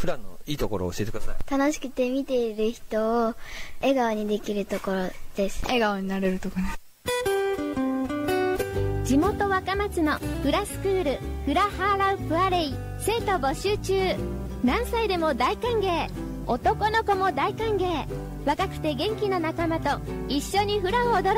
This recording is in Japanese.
フラのいいところを教えてください。 楽しくて見ている人を笑顔にできるところです。 笑顔になれるところ。 地元若松のフラスクールフラハーラウプアレイ生徒募集中。何歳でも大歓迎、男の子も大歓迎。若くて元気な仲間と一緒にフラを踊ろう。